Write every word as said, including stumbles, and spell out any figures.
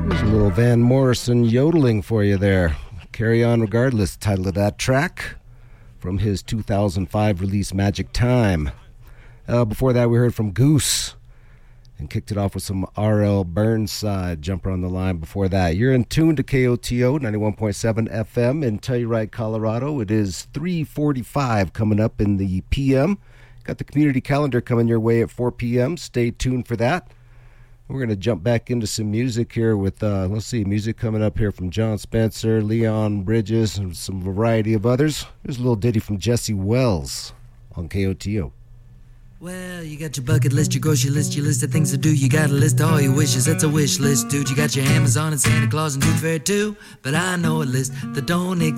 There's a little Van Morrison yodeling for you there. Carry On Regardless, title of that track from his two thousand five release Magic Time. Uh, before that, we heard from Goose and kicked it off with some R L Burnside, Jumper on the Line before that. You're in tune to K O T O ninety-one point seven F M in Telluride, Colorado. It is three forty-five coming up in the P M. Got the community calendar coming your way at four p.m. Stay tuned for that. We're going to jump back into some music here with, uh, let's see, music coming up here from John Spencer, Leon Bridges, and some variety of others. Here's a little ditty from Jesse Wells on K O T O. Well, you got your bucket list, your grocery list, your list of things to do. You got a list of all your wishes, that's a wish list, dude. You got your Amazon and Santa Claus and Tooth Fairy too. But I know a list that don't exist.